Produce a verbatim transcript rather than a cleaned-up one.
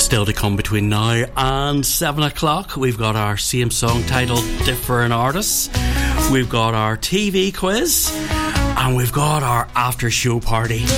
Still to come between now and seven o'clock, we've got our same song titled Different Artists, we've got our T V quiz, and we've got our after show party.